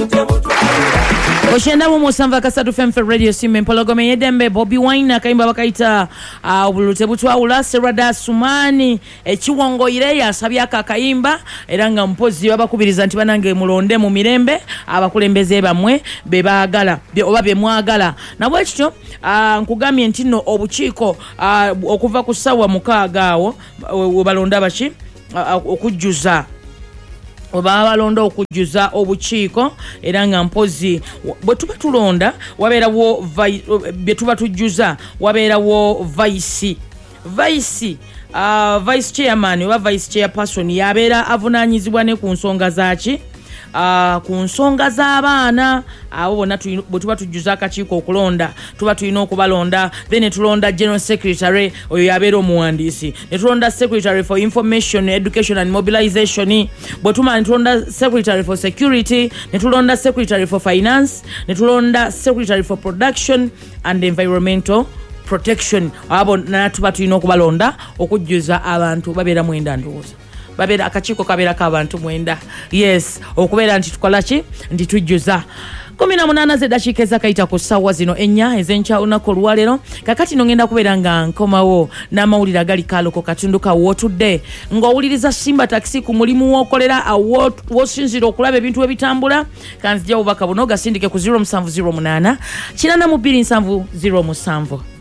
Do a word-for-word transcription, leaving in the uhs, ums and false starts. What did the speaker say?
Oshenda mu musanva kasatu F M Radio Simu empologome yedembe Bobby Wine akaimba bakaita obulute butwawula Serada Sumani ekiwongo ire yasabye akakaimba era nga mpozi babakubiriza nti banange mulonde mu mirembe abakulembeze bamwe bebaagala oba be mwagala nabwe kityo nkugamye ntino obukiiko okuva ku ssawa mukaaga awo balonda baki okujjuza oba balonda okujjuza obukiiko era nga mpozi bwe tuba tulonda wabeerawo bye tuba tujjuza wabeerawo vice vice uh, vice chairman oba vice chairperson yabeera avunaanyizibwa ne ku nsonga zaki Uh, ku nsonga z'abaana abo bonna bwe tuba tujjuza akakiiko okulonda tuba tulina okubalonda then tulonda general secretary oyo yabeera omuwandiisi ne tulonda secretary for information education and mobilization bwe tumala ne tulonda secretary for security ne tulonda secretary for finance ne tulonda secretary for production and environmental protection abo na tuba tulina okubalonda okujjuza abantu babeera mwenda ndowooza babera akakiiko kabera k'abantu mwenda yes okubeera nti tukola ki ndi tujjuza kumi na munana ze dakika ezakaita ku ssaawa zino ennya ez'enkya olunaku olwaleero kakati no ngenda kubeera nga nkomawo n'amawulire agali kaloko katundu ka wotudde ng'owuliriza Simba Taxi ku mulimu w'okolera w'osinzira okulaba ebintu we bitambula kanzija bubaka buno gasindike ku zero seven zero eight kinaana bbiri seven zero seven